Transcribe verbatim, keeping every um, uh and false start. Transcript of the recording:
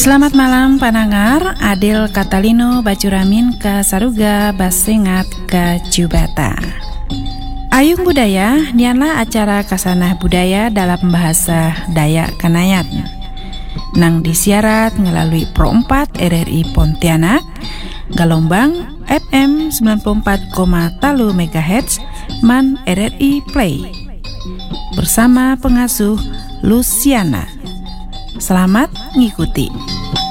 Selamat malam panangar, Adil Katalino Bacuramin ke Saruga Basengat ke Jubata. Ayung Budaya nianlah acara kasanah budaya dalam bahasa Dayak Kanayat. Nang disiarat melalui Pro empat R R I Pontianak, gelombang F M sembilan puluh empat koma tiga megahertz Man R R I Play. Bersama pengasuh Luciana. Selamat ngikuti.